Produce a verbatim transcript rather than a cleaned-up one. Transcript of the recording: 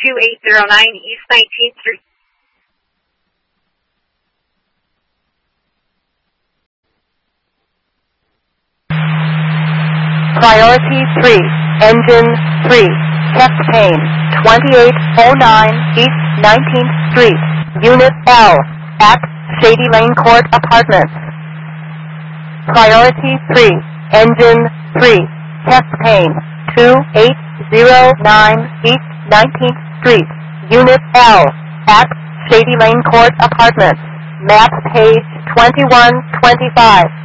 two eight zero nine East nineteenth Street. Priority three, Engine three, chest pain, twenty-eight oh nine East nineteenth Street, Unit L, at Shady Lane Court Apartments. Priority three, Engine three, chest pain, two eight zero nine East nineteenth Street, Unit L, at Shady Lane Court Apartments. Map page twenty-one twenty-five.